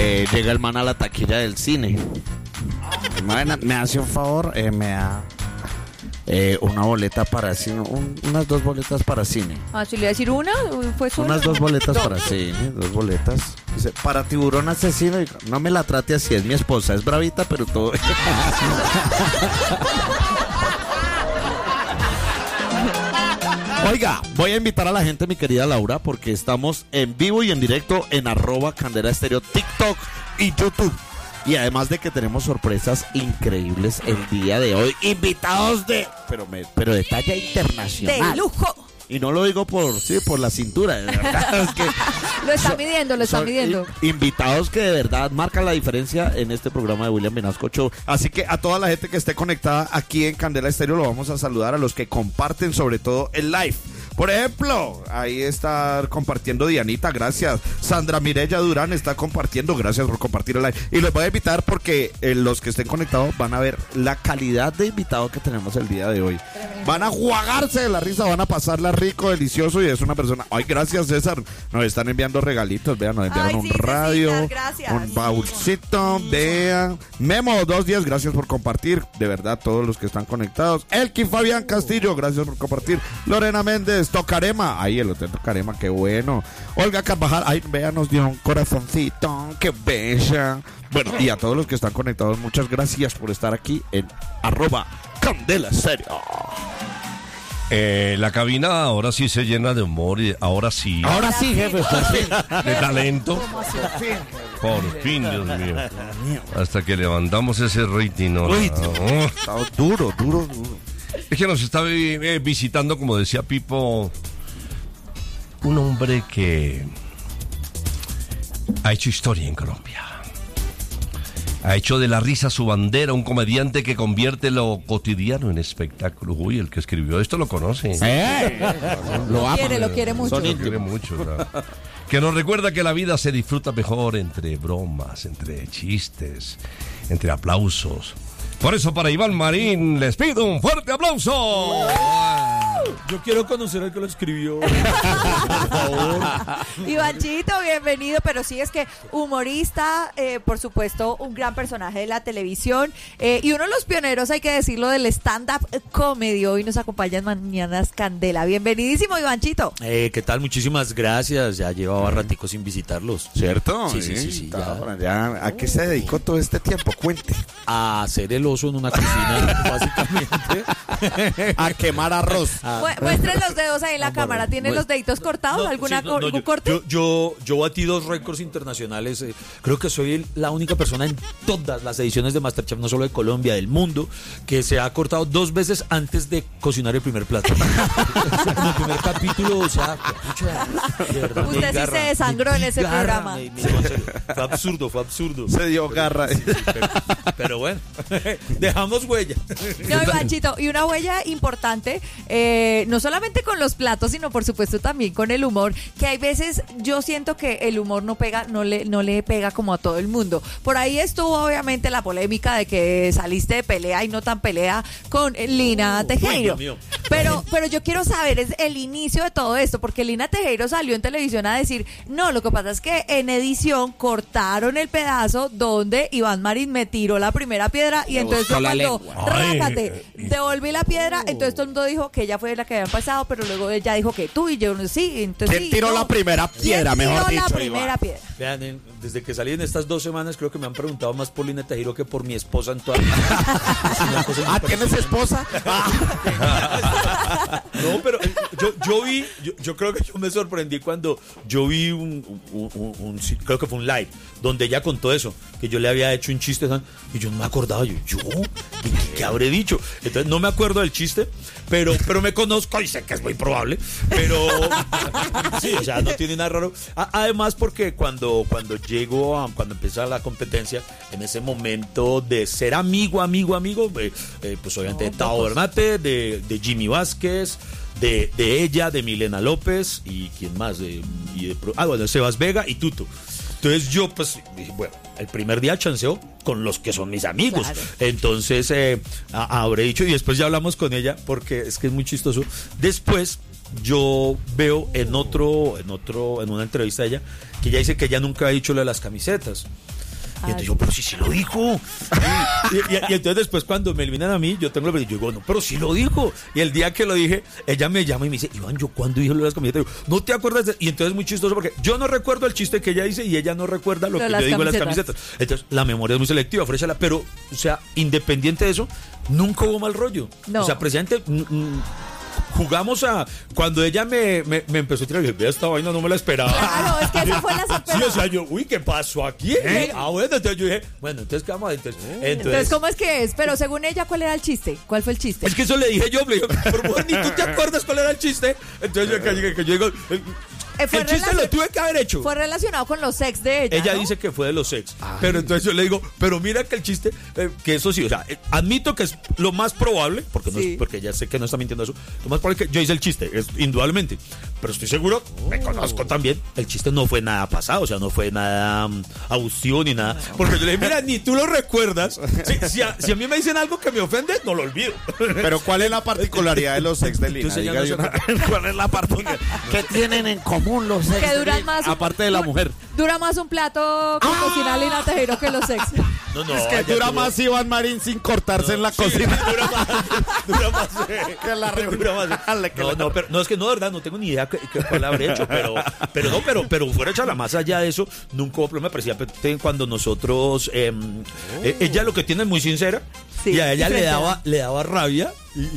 llega el man a la taquilla del cine. Me hace un favor, me da una boleta para cine, unas 2 boletas para cine. Ah, si le iba a decir una, fue solo. Unas 2 boletas para cine, 2 boletas. Dice, para Tiburón Asesino, y no me la trate así, es mi esposa, es bravita, pero todo. Oiga, voy a invitar a la gente, mi querida Laura, porque estamos en vivo y en directo en @CandelaEstereo, TikTok y YouTube. Y además de que tenemos sorpresas increíbles el día de hoy, invitados pero de talla internacional. De lujo. Y no lo digo por la cintura, de verdad. Es que lo está midiendo. Invitados que de verdad marcan la diferencia en este programa de William Vinasco Show. Así que a toda la gente que esté conectada aquí en Candela Estéreo lo vamos a saludar, a los que comparten sobre todo el live. Por ejemplo, ahí está compartiendo Dianita, gracias. Sandra Mireya Durán está compartiendo, gracias por compartir el live. Y les voy a invitar porque los que estén conectados van a ver la calidad de invitado que tenemos el día de hoy. Van a jugarse de la risa, van a pasarla rico, delicioso, y es una persona... Ay, gracias, César. Nos están enviando regalitos, vean, nos enviaron un radio, un baúlcito, vean. Memo 210, gracias por compartir, de verdad, todos los que están conectados. Elkin Fabián Castillo, gracias por compartir. Lorena Méndez, Tocarema, ahí el hotel Tocarema, qué bueno. Olga Carvajal, ahí vean, nos dio un corazoncito, qué bella. Bueno, y a todos los que están conectados, muchas gracias por estar aquí en @CandelaEstereo. La cabina ahora sí se llena de humor y ahora sí. Ahora sí, jefe, por fin. De talento. Por fin, Dios mío. Hasta que levantamos ese rating. ¿No? Está duro. Es que nos está visitando, como decía Pipo, un hombre que ha hecho historia en Colombia. Ha hecho de la risa su bandera, un comediante que convierte lo cotidiano en espectáculo. Uy, el que escribió esto lo conoce. Lo quiere mucho. Lo quiere mucho, claro. Que nos recuerda que la vida se disfruta mejor entre bromas, entre chistes, entre aplausos. Por eso, para Iván Marín, les pido un fuerte aplauso. Yo quiero conocer al que lo escribió. Por favor. Ivanchito, bienvenido. Pero sí, es que humorista, por supuesto, un gran personaje de la televisión, y uno de los pioneros, hay que decirlo, del stand-up comedy. Hoy nos acompaña en Mañanas Candela. Bienvenidísimo, Ivanchito. ¿Qué tal? Muchísimas gracias. Ya llevaba ratico sin visitarlos. ¿Cierto? Sí. Ya, ¿a qué se dedicó todo este tiempo? Cuente. A hacer el oso en una cocina, básicamente. A quemar arroz. Muestren los dedos ahí en la cámara. ¿Tienen los deditos cortados? ¿Algún corte? Yo batí 2 récords internacionales. Creo que soy la única persona en todas las ediciones de MasterChef, no solo de Colombia, del mundo, que se ha cortado 2 veces antes de cocinar el primer plato. En el primer capítulo, o sea, de verdad. Usted sí se desangró en ese programa. Fue absurdo. Se dio garra. Sí, pero bueno, dejamos huella. No, Ivanchito, y una huella importante, no solamente con los platos, sino por supuesto también con el humor, que hay veces yo siento que el humor no le pega como a todo el mundo. Por ahí estuvo obviamente la polémica de que saliste de pelea y no tan pelea con Lina Tejero. Pero yo quiero saber es el inicio de todo esto, porque Lina Tejero salió en televisión a decir, no, lo que pasa es que en edición cortaron el pedazo donde Iván Marín me tiró la primera piedra, y entonces cuando rácate, devolví la piedra, entonces todo el mundo dijo que ella fue la que había pasado, pero luego ella dijo que tú, y yo sí, entonces ¿quién tiró la primera piedra, mejor dicho? La primera piedra. Vean, desde que salí en estas 2 semanas creo que me han preguntado más por Lina Tejero que por mi esposa en toda ¿tienes esposa? No, pero yo creo que yo me sorprendí cuando yo vi creo que fue un live donde ella contó eso, que yo le había hecho un chiste y yo no me acordaba, ¿qué habré dicho? Entonces no me acuerdo del chiste, pero me conozco y sé que es muy probable, pero sí, o sea, no tiene nada raro. Además, porque cuando empezó la competencia, en ese momento de ser amigo, pues obviamente de Tao Bernate, de Jimmy Vázquez, de ella, de Milena López, y quién más, Sebas Vega y Tuto. Entonces yo pues dije, bueno, el primer día chanceo con los que son mis amigos. Claro. Entonces habré dicho, y después ya hablamos con ella, porque es que es muy chistoso. Después yo veo en una entrevista de ella, que ella dice que ella nunca ha dicho lo de las camisetas. Y entonces yo, pero si lo dijo. Y entonces después cuando me eliminan a mí, yo tengo yo digo, no, pero si lo dijo. Y el día que lo dije, ella me llama y me dice, Iván, ¿yo cuándo dije lo de las camisetas? Yo, ¿no te acuerdas? Y entonces es muy chistoso porque yo no recuerdo el chiste que ella dice y ella no recuerda lo que yo digo de las camisetas. Entonces la memoria es muy selectiva, fréchala. Pero, o sea, independiente de eso, nunca hubo mal rollo. No. O sea, precisamente... jugamos a... Cuando ella me empezó a tirar, dije, vea, esta vaina no me la esperaba. Claro, es que esa fue la sorpresa. Sí, o sea, yo, uy, ¿qué pasó aquí? Bueno, entonces yo dije, bueno, entonces, ¿qué vamos a hacer? Entonces, ¿cómo es que es? Pero según ella, ¿cuál era el chiste? ¿Cuál fue el chiste? Es que eso le dije yo, le dije, pero mujer, ni tú te acuerdas cuál era el chiste. Entonces yo digo... El chiste lo tuve que haber hecho. Fue relacionado con los sex de ella. Ella ¿no? dice que fue de los ex. Pero entonces yo le digo, pero mira que el chiste, que eso sí, o sea, admito que es lo más probable, porque, no es, porque ya sé que no está mintiendo eso, lo más probable es que yo hice el chiste, indudablemente. Pero estoy seguro, me conozco también, el chiste no fue nada pasado, o sea, no fue nada abusivo ni nada. Porque yo le dije, mira, ni tú lo recuerdas. Si a mí me dicen algo que me ofende, no lo olvido. Pero ¿cuál es la particularidad de los ex de Lina? ¿Cuál es la particularidad? ¿Qué tienen en común los ex? Que duran más. Aparte de la mujer. Dura más un plato con cocina Lina Tejero que los ex. No, es que dura más Iván Marín sin cortarse en la cocina. Dura más. Que la No, es que no, de verdad, no tengo ni idea cuál habré hecho, pero fuera hecha la más allá de eso, nunca hubo problema. Parecía cuando nosotros, ella lo que tiene es muy sincera, sí, y a ella le daba rabia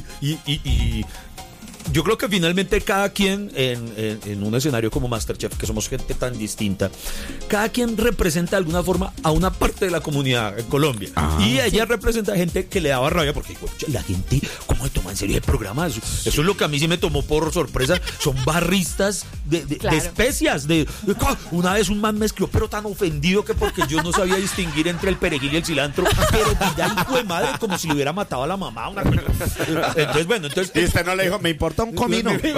y yo creo que finalmente cada quien en un escenario como Masterchef, que somos gente tan distinta, cada quien representa de alguna forma a una parte de la comunidad en Colombia. Y ella representa gente que le daba rabia porque la gente, ¿cómo se toma en serio el programa? Eso es lo que a mí sí me tomó por sorpresa. Son barristas de especias. Una vez un man me escribió, pero tan ofendido que porque yo no sabía distinguir entre el perejil y el cilantro. Pero ya hijo de madre, como si le hubiera matado a la mamá. Entonces, bueno, y usted no le dijo, me importa un comino. Escucha,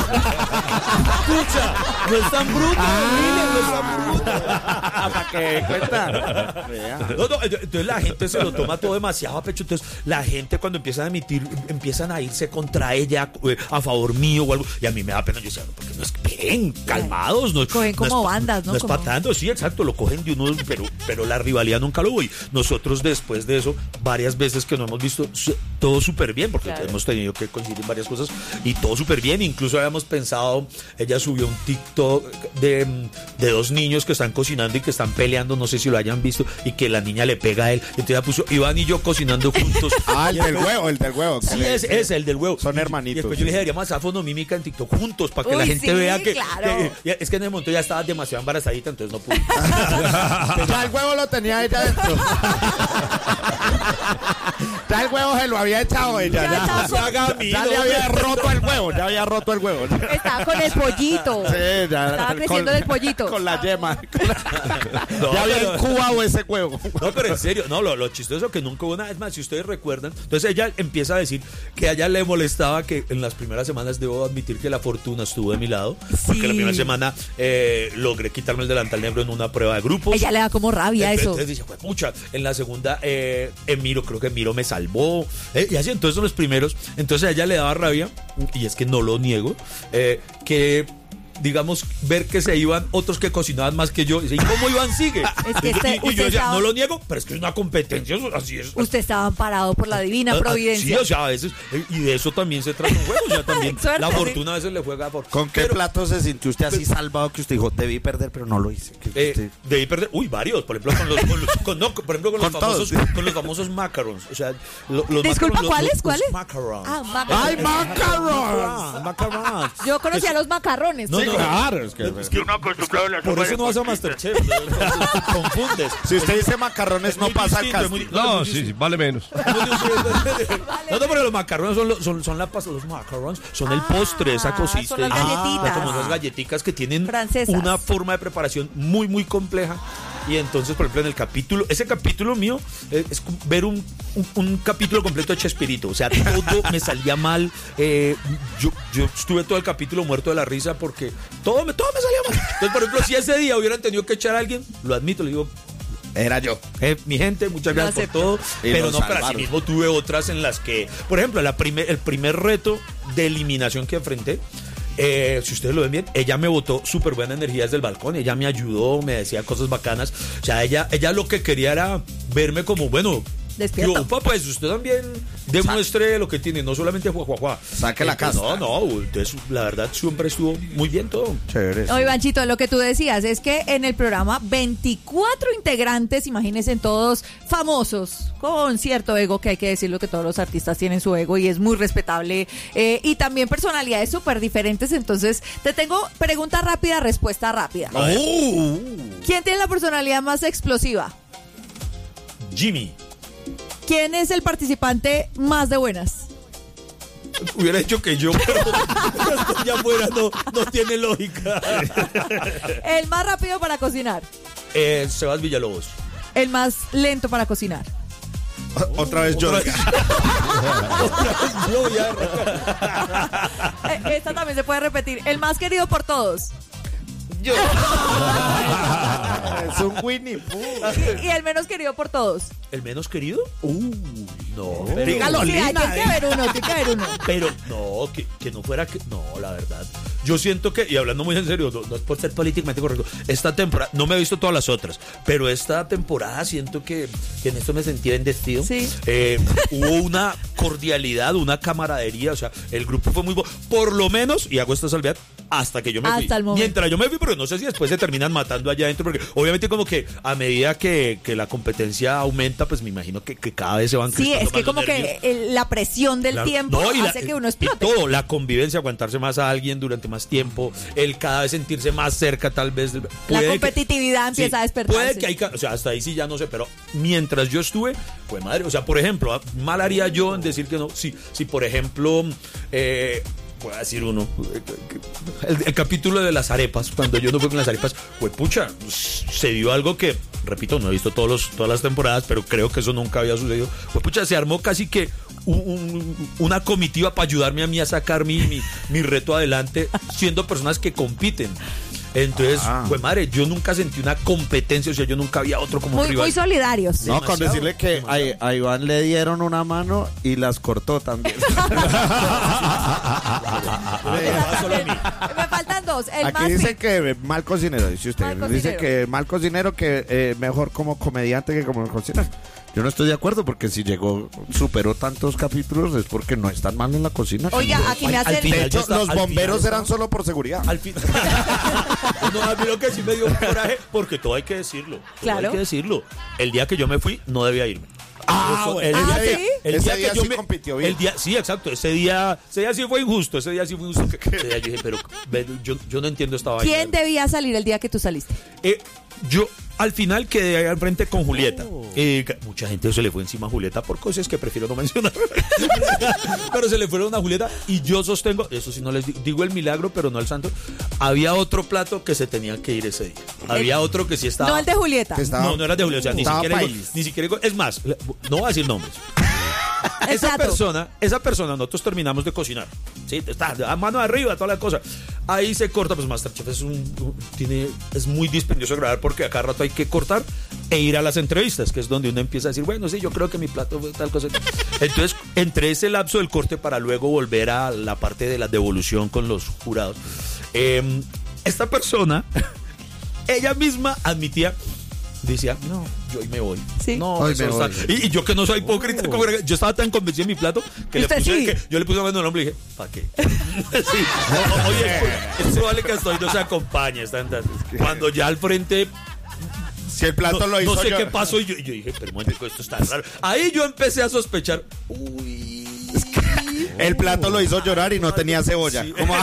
no es tan bruto, no es tan bruto. ¿Para qué cuenta? No, entonces la gente se lo toma todo demasiado a pecho. Entonces la gente cuando empiezan a irse contra ella a favor mío o algo, y a mí me da pena. Yo decía, no, porque no esperen, calmados. No, cogen como bandas, ¿no? No es patando, sí, exacto, lo cogen de uno, pero la rivalidad nunca lo hubo. Y nosotros después de eso, varias veces que nos hemos visto, todo súper bien, porque hemos tenido que coincidir en varias cosas, y todo súper bien. Incluso habíamos pensado, ella subió un TikTok de dos niños que están cocinando y que están peleando, no sé si lo hayan visto, y que la niña le pega a él. Entonces ella puso Iván y yo cocinando juntos. El del huevo. Sí, es el del huevo. Son hermanitos. Y después yo le dije, deberíamos hacer fonomímica en TikTok juntos para que la gente vea que, claro. es que en el momento ya estaba demasiado embarazadita, entonces no pude. Ya el huevo lo tenía ella dentro. Ya el huevo se lo había echado ella. Ya le había roto el huevo. Estaba con el pollito. Sí, estaba creciendo del pollito. Con la yema. Ya había incubado ese huevo. No, pero en serio, no, lo chistoso es que nunca hubo nada. Es más, si ustedes recuerdan, entonces ella empieza a decir que a ella le molestaba que en las primeras semanas, debo admitir que la fortuna estuvo de mi lado, porque la primera semana logré quitarme el delantal negro en una prueba de grupos. Ella le da como rabia eso. Entonces dice, pues mucha. En la segunda, creo que Emiro me salvó. Y así, entonces son los primeros. Entonces a ella le daba rabia, y es que no lo niego, que digamos, ver que se iban otros que cocinaban más que yo. ¿Y cómo Iván sigue? Es que y yo decía, no lo niego, pero es que es una competencia, así es. Usted estaba amparado por la divina providencia. Sí, o sea, a veces, y de eso también se trata un juego. O sea, también suerte, la fortuna a veces le juega por. ¿Con qué plato se sintió usted así salvado que usted dijo, debí perder, pero no lo hice? Debí perder, varios, por ejemplo, con los famosos macarons. O sea, los disculpa, macarons, ¿cuáles? Macarons. ¡Ay, macarons! Yo conocía los macarrones. No, claro, es que uno acostumbrado a la por eso no vas a Masterchef. Confundes. Si usted dice macarrones, no pasa el castigo. No, sí, vale menos. No, pero los macarrones son la pasta, los macarons son el postre, esa cosita. Son las galletitas. Como esas galletitas que tienen francesas. Una forma de preparación muy, muy compleja. Y entonces, por ejemplo, en el capítulo, ese capítulo mío es ver un capítulo completo de Chespirito. O sea, todo me salía mal. Yo estuve todo el capítulo muerto de la risa porque todo me salía mal. Entonces, por ejemplo, si ese día hubieran tenido que echar a alguien, lo admito, le digo, era yo. Mi gente, muchas gracias por todo. Pero no, pero así mismo tuve otras en las que, por ejemplo, el primer reto de eliminación que enfrenté, si ustedes lo ven bien, ella me botó súper buena energía desde el balcón, ella me ayudó, me decía cosas bacanas, o sea, ella lo que quería era verme como, bueno, Despierto. yo, papá, pues usted también demuestre lo que tiene, no solamente juá. Saque la casta. No, entonces la verdad siempre estuvo muy bien todo. Chévere. No, Ivanchito, lo que tú decías es que en el programa 24 integrantes, imagínense, todos famosos, con cierto ego, que hay que decirlo que todos los artistas tienen su ego y es muy respetable, y también personalidades súper diferentes. Entonces, te tengo pregunta rápida, respuesta rápida. ¿Quién tiene la personalidad más explosiva? Jimmy. ¿Quién es el participante más de buenas? Hubiera dicho que yo, pero esto ya fuera no tiene lógica. El más rápido para cocinar. Sebas Villalobos. El más lento para cocinar. Otra vez yo. Esta también se puede repetir. El más querido por todos. Yo. Es un Winnie Pooh. Y el menos querido por todos. ¿El menos querido? No. Pero, Dígalo, Sí, Lina. tiene que haber uno. pero no, que no fuera que. No, la verdad. Yo siento que, y hablando muy en serio, no es por ser políticamente correcto, esta temporada, no me he visto todas las otras, pero esta temporada siento que en esto me sentí bendecido. Sí. Hubo una cordialidad, una camaradería, o sea, el grupo fue muy bueno. Por lo menos, y hago esta salvedad, hasta que yo me fui. Hasta el momento. Mientras yo me fui, pero no sé si después se terminan matando allá adentro, porque obviamente como que a medida que la competencia aumenta, pues me imagino que cada vez se van Sí, cristando es que más los como nervios. que la presión del Claro. tiempo No, hace que uno explote. Y todo, la convivencia, aguantarse más a alguien durante más tiempo, el cada vez sentirse más cerca, tal vez. La competitividad empieza a despertarse. Puede que hay, o sea, hasta ahí sí ya no sé, pero mientras yo estuve, pues madre, o sea, por ejemplo, mal haría yo en decir que no. Si por ejemplo, voy a decir uno, el capítulo de las arepas, cuando yo no fui con las arepas, pues pucha, se dio algo que, repito, no he visto todas las temporadas, pero creo que eso nunca había sucedido. Pues pucha, se armó casi que una comitiva para ayudarme a mí a sacar mi reto adelante, siendo personas que compiten. Entonces, pues madre, yo nunca sentí una competencia, o sea, yo nunca había otro como rival. Muy solidarios. No, con Demasiado, decirle que a Iván le dieron una mano y las cortó también. Me faltan dos. El Aquí más dice fit. que mal cocinero, dice usted. Mal Dice cocinero. que mal cocinero, que mejor como comediante que como cocinero. Yo no estoy de acuerdo porque si superó tantos capítulos es porque no es tan mal en la cocina. Oiga, aquí me Al hacen... final De hecho, ya está, los al bomberos final eran está. solo por seguridad. Al fin. No, a mí lo que sí me dio coraje, porque todo hay que decirlo. Todo Claro. hay que decirlo. El día que yo me fui, no debía irme. Bueno, el Ah, día, ¿sí? el Ese día día que yo sí me compitió bien. sí, exacto. Ese día sí fue injusto. Ese día yo dije, pero yo no entiendo esta vaina. ¿Quién debía salir el día que tú saliste? Yo al final quedé ahí al frente con Julieta. Mucha gente se le fue encima a Julieta por cosas que prefiero no mencionar. Pero se le fueron a Julieta y yo sostengo, eso sí no les digo el milagro, pero no el santo. Había otro plato que se tenía que ir ese día. Había otro que sí estaba. No el de Julieta. Que estaba- No era de Julieta. O sea, estaba ni país. siquiera es más, no voy a decir nombres. El Esa plato. persona, nosotros terminamos de cocinar. Sí, está a mano arriba, toda la cosa. Ahí se corta, pues Masterchef es muy dispendioso grabar porque a cada rato hay que cortar e ir a las entrevistas, que es donde uno empieza a decir, bueno, sí, yo creo que mi plato fue tal cosa. Entonces, entre ese lapso del corte para luego volver a la parte de la devolución con los jurados, esta persona, ella misma admitía, decía, no, yo hoy me voy. Sí. No, Hoy eso me está- voy. Y yo que no soy hipócrita, como era- yo estaba tan convencido de mi plato que, ¿Y usted sí? yo le puse la mano en el hombro y dije, ¿para qué? Sí. Oye, es probable que hasta hoy no se acompañe. Cuando ya al frente Si el plato lo hizo no sé yo- qué pasó y yo dije, pero momento, esto está raro. Ahí yo empecé a sospechar, uy. El plato lo hizo llorar y no tenía cebolla. Sí. ¿Cómo?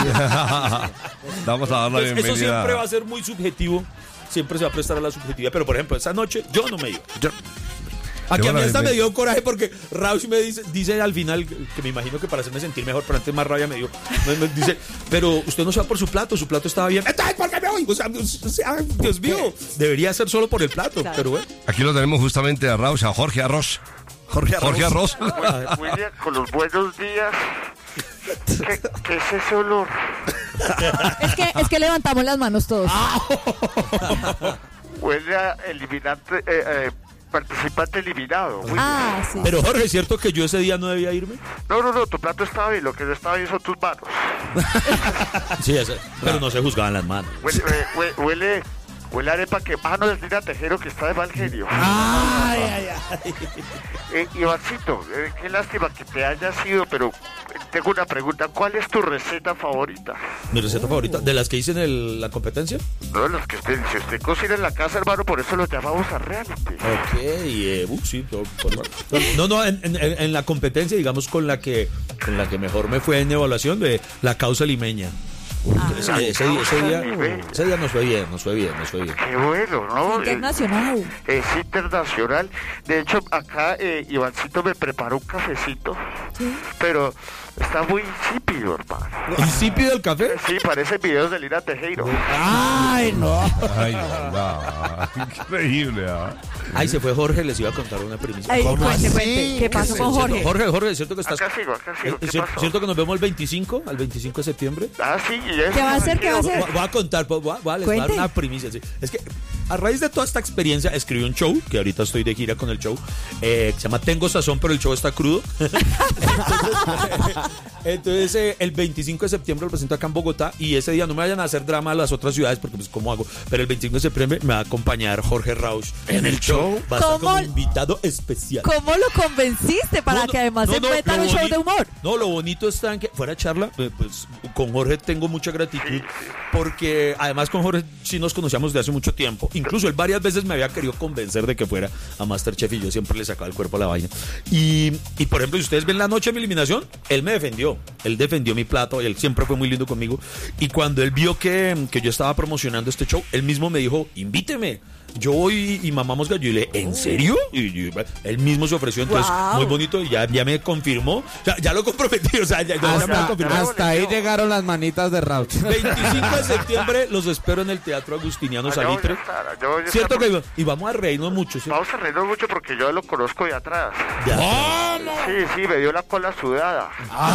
Vamos a dar la Pues eso siempre va bienvenida. a ser muy subjetivo. Siempre se va a prestar a la subjetividad. Pero, por ejemplo, esa noche yo no me iba. Aquí a mí hasta me dio coraje porque Rausch me dice al final, que me imagino que para hacerme sentir mejor, pero antes más rabia me dice, pero usted no se va por su plato estaba bien. Entonces, ¿por qué me voy? O sea, Dios mío, debería ser solo por el plato, Claro. pero bueno. Aquí lo tenemos justamente a Raúl, a Jorge Arroz. Jorge Arroz. William, con los buenos días. ¿Qué es ese olor? Es que levantamos las manos todos. Huele a eliminante, participante eliminado. Willy. Ah, sí. Pero Jorge, ¿es cierto que yo ese día no debía irme? No, tu plato estaba bien, lo que no estaba bien son tus manos. Sí, pero no se juzgaban las manos. Huele a arepa que... Ah, no, es Lina Tejero que está de mal genio. Ivancito, qué lástima que te hayas ido, pero tengo una pregunta. ¿Cuál es tu receta favorita? Mi receta favorita, de las que hice en la competencia. No, los que si usted cocina en la casa, hermano, por eso los llamamos a reality. Ok, sí. No, en la competencia, digamos, con la que mejor me fue en evaluación de la causa limeña. Ese día nos fue bien. Qué bueno, ¿no? Internacional. Es internacional. De hecho, acá Ivancito me preparó un cafecito, pero está muy insípido, hermano. ¿Insípido el café? Sí, parecen videos de Lina Tejero. Ay, no, increíble. Ahí se fue Jorge, les iba a contar una primicia. Ay, cuente. ¿Qué pasó con Jorge? Jorge, ¿es cierto que estás... Acá sigo. ¿Qué ¿Es pasó? cierto que nos vemos el 25 de septiembre? Ah, sí. ¿Qué va a hacer? Voy a contar, voy a les voy a dar una primicia. Sí. Es que a raíz de toda esta experiencia escribí un show, que ahorita estoy de gira con el show, que se llama Tengo Sazón, pero el show está crudo. Entonces, el 25 de septiembre lo presento acá en Bogotá, y ese día no me vayan a hacer drama a las otras ciudades, porque pues cómo hago, pero el 25 de septiembre me va a acompañar Jorge Rausch en el show. Va a estar como invitado especial. ¿Cómo lo convenciste para que además se meta en un show de humor? No, lo bonito está en que fuera charla, pues con Jorge tengo mucha gratitud, porque además con Jorge sí nos conocíamos de hace mucho tiempo. Incluso él varias veces me había querido convencer de que fuera a MasterChef, y yo siempre le sacaba el cuerpo a la vaina. Y por ejemplo, si ustedes ven la noche de mi eliminación, él me defendió. Él defendió mi plato y él siempre fue muy lindo conmigo. Y cuando él vio que yo estaba promocionando este show, él mismo me dijo, invíteme. Yo voy y mamamos gallo. Y le dije, ¿en serio? Y él mismo se ofreció, entonces muy bonito, y ya me confirmó. Ya lo comprometí, o sea, ya me lo confirmó. Hasta ahí llegaron las manitas de Rauch. 25 de septiembre los espero en el Teatro Agustiniano Salitre. ¿Cierto que y vamos a reírnos mucho? ¿Sí? Vamos a reírnos mucho porque yo lo conozco de atrás. ¿Cómo? Sí, me dio la cola sudada.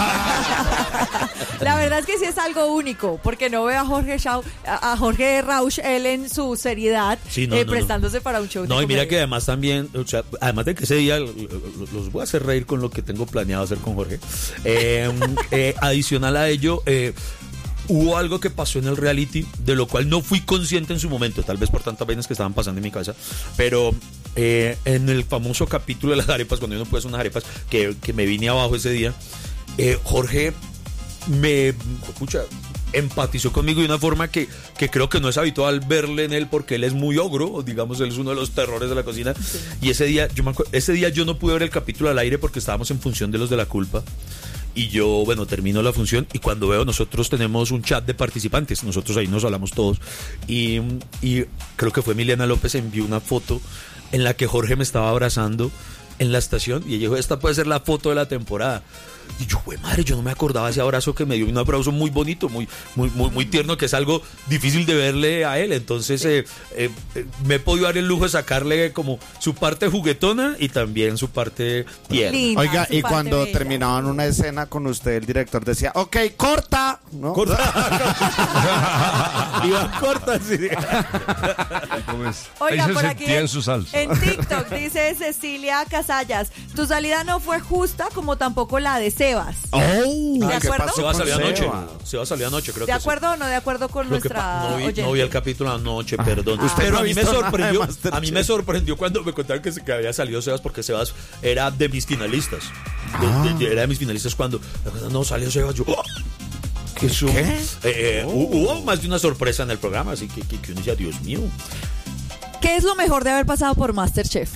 La verdad es que sí es algo único, porque no veo a Jorge Rausch, él en su seriedad, sí, prestándose para un show de No, y mira comedia. que además también, o sea, además de que ese día los voy a hacer reír con lo que tengo planeado hacer con Jorge, adicional a ello, hubo algo que pasó en el reality, de lo cual no fui consciente en su momento, tal vez por tantas vainas que estaban pasando en mi cabeza, pero en el famoso capítulo de las arepas, cuando yo no pude hacer unas arepas, que me vine abajo ese día, Jorge empatizó conmigo de una forma que creo que no es habitual verle en él, porque él es muy ogro, digamos, él es uno de los terrores de la cocina. Sí. Y ese día yo no pude ver el capítulo al aire porque estábamos en función de Los de la Culpa. Y yo, termino la función, y cuando veo, nosotros tenemos un chat de participantes, nosotros ahí nos hablamos todos, y creo que fue Emiliana López, envió una foto en la que Jorge me estaba abrazando en la estación, y ella dijo, esta puede ser la foto de la temporada. Y yo, güey, madre, yo no me acordaba ese abrazo que me dio, un abrazo muy bonito, muy tierno, que es algo difícil de verle a él. Entonces me he podido dar el lujo de sacarle como su parte juguetona y también su parte tierna. Linda, oiga, y cuando bella. terminaban una escena con usted, el director decía, ok, corta, ¿no? Iba corta, sí. Oiga, ahí se por aquí sentía en su salsa. en TikTok dice Cecilia Casallas, tu salida no fue justa como tampoco la de Sebas. Oh, ¿De ¿qué acuerdo? pasó Se va a con salir anoche. Seba? Se va a salir anoche, creo ¿De que acuerdo o no de acuerdo con Lo que nuestra oyente? no vi el capítulo anoche, perdón. Usted Pero no ha a mí me visto nada de sorprendió. Masterchef. A mí me sorprendió cuando me contaron que había salido Sebas, porque Sebas era de mis finalistas. Era de mis finalistas cuando no salió Sebas. Yo, ¡oh! Hubo más de una sorpresa en el programa, así que uno decía, Dios mío. ¿Qué es lo mejor de haber pasado por MasterChef?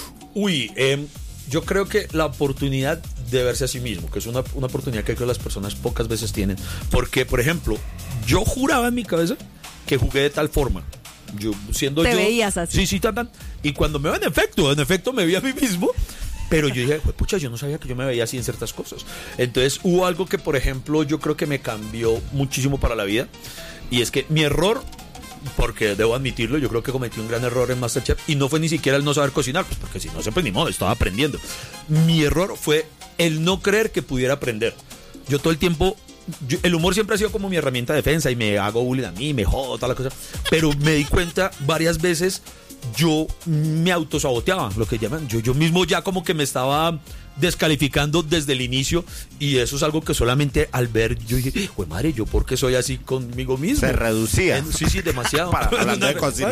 Yo creo que la oportunidad de verse a sí mismo, que es una oportunidad que creo que las personas pocas veces tienen. Porque, por ejemplo, yo juraba en mi cabeza que jugué de tal forma. Yo, siendo ¿Te yo, veías así? Sí, tan. Y cuando me veo en efecto me vi a mí mismo. Pero yo dije, pucha, yo no sabía que yo me veía así en ciertas cosas. Entonces hubo algo que, por ejemplo, yo creo que me cambió muchísimo para la vida. Y es que mi error, porque debo admitirlo, yo creo que cometí un gran error en MasterChef, y no fue ni siquiera el no saber cocinar, pues porque si no, siempre ni modo, estaba aprendiendo. Mi error fue el no creer que pudiera aprender. Yo todo el tiempo el humor siempre ha sido como mi herramienta de defensa y me hago bullying a mí, me jodo, toda la cosa. Pero me di cuenta varias veces, yo me autosaboteaba, lo que llaman. Yo mismo ya como que me estaba descalificando desde el inicio, y eso es algo que solamente al ver yo dije, güey madre, ¿yo por qué soy así conmigo mismo? Se reducía. Sí, demasiado. Hablando de cocina.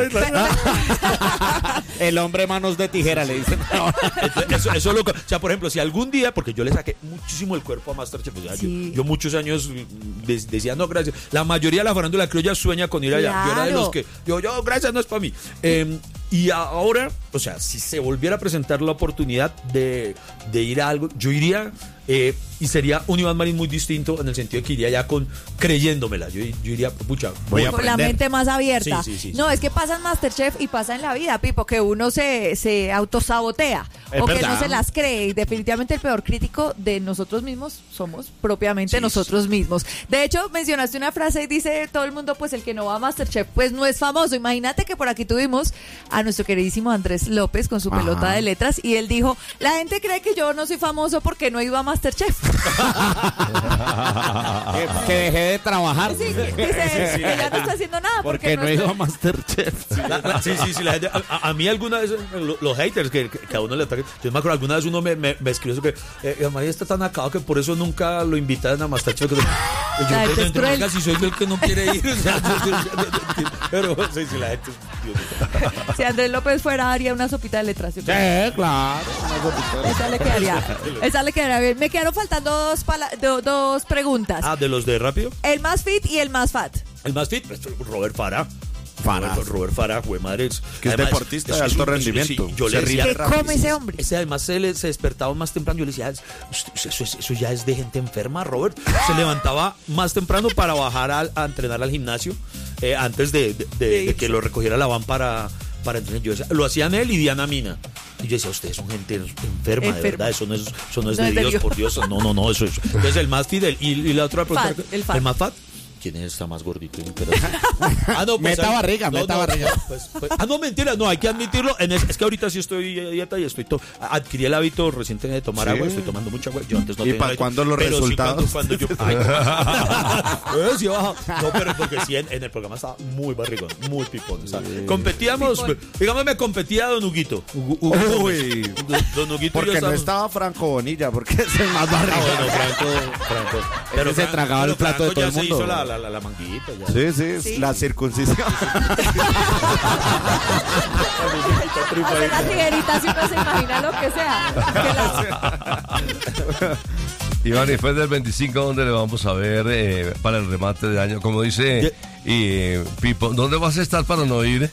El hombre manos de tijera, le dicen. Eso es lo que, o sea, por ejemplo, si algún día, porque yo le saqué muchísimo el cuerpo a MasterChef, o sea, Sí. yo muchos años decía, no, gracias. La mayoría de la farándula criolla sueña con ir allá. Claro. Yo era de los que, yo, gracias, no es para mí. Y ahora, o sea, si se volviera a presentar la oportunidad de ir a algo, yo iría, y sería un Iván Marín muy distinto, en el sentido de que iría ya creyéndomela. Yo iría, pucha, voy a con la aprender. mente más abierta. Sí. No, es que pasa en MasterChef y pasa en la vida, Pipo, que uno se autosabotea Es o que verdad. no se las cree. Y definitivamente el peor crítico de nosotros mismos somos propiamente Sí. nosotros mismos. De hecho, mencionaste una frase y dice todo el mundo, pues el que no va a MasterChef, pues no es famoso. Imagínate que por aquí tuvimos a nuestro queridísimo Andrés López con su Ajá. pelota de letras y él dijo, la gente cree que yo no soy famoso porque no he ido a MasterChef. Que dejé de trabajar. Sí, dice, que ya no está haciendo nada Porque no he ido a Masterchef. Sí, la gente, a mí alguna vez, los haters que a uno le atacan, yo me acuerdo, alguna vez uno me escribió eso que María está tan acabado que por eso nunca lo invitan a Masterchef. Y yo, La gente es pues, cruel. si soy el que no quiere ir. O sea, pero sí, la gente es Dios mío. Si Andrés López fuera, haría una sopita de letras. Yo creo. Sí, claro. Esa le quedaría bien. Me quedaron faltando dos preguntas. Ah, de los de rápido. El más fit y el más fat. El más fit, pues, Robert Farah. Farah. Robert Farah, güey, madre. Que es deportista de alto rendimiento. Yo Se le ríe decía, ¿Qué rapidísimo. come ese hombre? ese además se despertaba más temprano. Yo le decía, eso ya es de gente enferma, Robert. Se levantaba más temprano para bajar a entrenar al gimnasio, antes de que lo recogiera la van para entrenar. Yo decía, lo hacían él y Diana Mina. Y yo decía, ustedes son gente enferma, de verdad, eso no es de Dios, por Dios. No, eso es. Entonces el más fidel. Y la otra pregunta, Fat, el fat. el más fat. ¿Quién está más gordito? Meta barriga, meta barriga. No, mentira, no, hay que admitirlo. Es que ahorita sí estoy a dieta y adquirí el hábito recientemente de tomar agua, estoy tomando mucha agua. Yo antes no ¿Y tenía para hábito, cuándo los pero sí resultados? cuando yo. Sí, baja. No, pero porque sí, en el programa estaba muy barrigón, muy pipón. O sea, competíamos, Pipón. digamos, me competía Don Huguito. Uy. Don Huguito y yo Porque no estábamos- estaba Franco Bonilla, porque es el más barriga. Franco. Ese se tragaba el plato de Franco todo ya el se mundo. hizo la manguita. Ya. Sí, la circuncisión. Hacer las tijeritas y uno se imagina lo que sea. Iván, y después del 25, ¿dónde le vamos a ver para el remate de año? Como dice Pipo, ¿dónde vas a estar para no ir?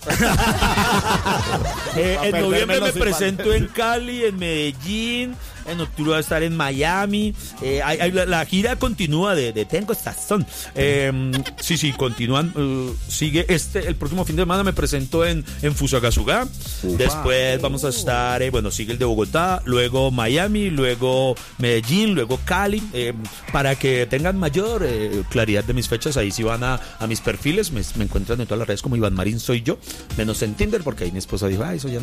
En perderme noviembre me los presento en Cali, en Medellín. En octubre va a estar en Miami. La gira continúa de Tengo Sazón. Sí, continúan. Sigue el próximo fin de semana me presento en Fusagasugá. Después vamos a estar, sigue el de Bogotá, luego Miami, luego Medellín, luego Cali. Para que tengan mayor claridad de mis fechas, ahí sí van a mis perfiles. Me encuentran en todas las redes como Iván Marín soy yo, menos en Tinder, porque ahí mi esposa dijo, eso ya no.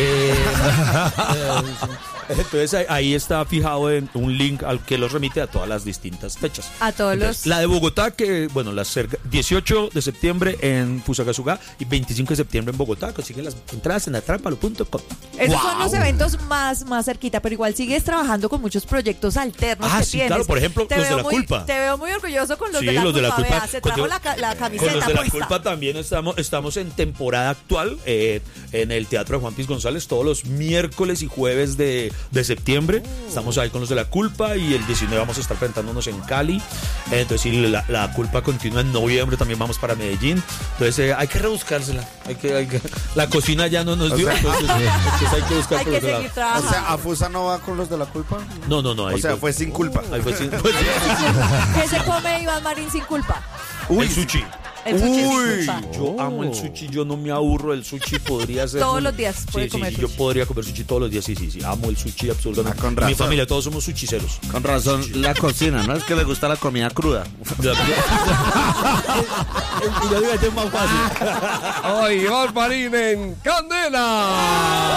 Entonces ahí está fijado en un link al que los remite a todas las distintas fechas. A todos los... La de Bogotá, que, las 18 de septiembre en Fusagasugá y 25 de septiembre en Bogotá. Consiguen las entradas en atrapalo.com. Esos son los eventos más cerquita, pero igual sigues trabajando con muchos proyectos alternos que Sí, tienes. claro, por ejemplo, Te los de veo la culpa. Te veo muy orgulloso con los Sí, de la los culpa. de la culpa. Vea, se trajo la camiseta Con los de la puesta. culpa también estamos en temporada actual en el Teatro de Juan Piz González todos los miércoles y jueves de septiembre. Estamos ahí con los de la culpa y el 19 vamos a estar presentándonos en Cali. Entonces sí, la culpa continúa en noviembre, también vamos para Medellín. Entonces hay que rebuscársela. La cocina ya no nos dio. Entonces hay que buscar Hay por que otro lado. seguir O trabajando. sea, ¿Afusa no va con los de la culpa? No. Ahí O sea, fue sin culpa. Ahí fue sin ¿Qué se come Iván Marín sin culpa? el sushi. El sushi sin culpa. Yo amo el sushi, yo no me aburro del sushi, podría ser. Todos los días puede comer yo sushi. podría comer sushi todos los días, sí, amo el sushi absolutamente. con Mi razón. familia, todos somos sushiceros. Con razón, la cocina, ¿no? Es que le gusta la comida cruda. Y yo digo, es más fácil. Hoy Iván Marín en Candela.